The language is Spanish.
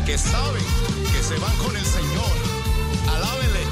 que saben que se van con el Señor. Alábenle.